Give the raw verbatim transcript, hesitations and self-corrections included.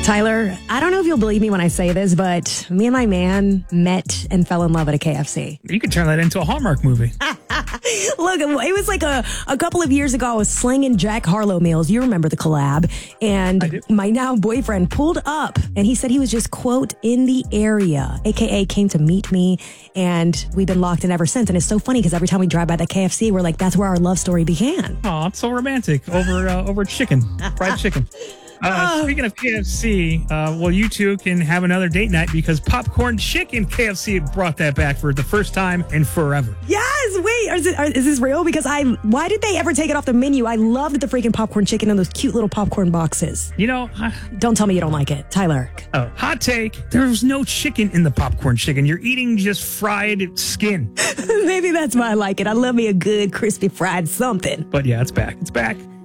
Tyler, I don't know if you'll believe me when I say this, but me and my man met and fell in love at a K F C. You could turn that into a Hallmark movie. Look, it was like a, a couple of years ago. I was slinging Jack Harlow meals. You remember the collab. And my now boyfriend pulled up and he said he was just, quote, in the area, A K A came to meet me. And we've been locked in ever since. And it's so funny because every time we drive by the K F C, we're like, that's where our love story began. Oh, it's so romantic. Over, uh, over chicken, fried chicken. Uh, speaking of K F C, uh, well, you two can have another date night because popcorn chicken K F C brought that back for the first time in forever. Yes, wait, is, it, is this real? Because I, why did they ever take it off the menu? I loved the freaking popcorn chicken in those cute little popcorn boxes. You know, uh, don't tell me you don't like it, Tyler. Oh, hot take. There's no chicken in the popcorn chicken. You're eating just fried skin. Maybe that's why I like it. I love me a good crispy fried something. But yeah, it's back. It's back.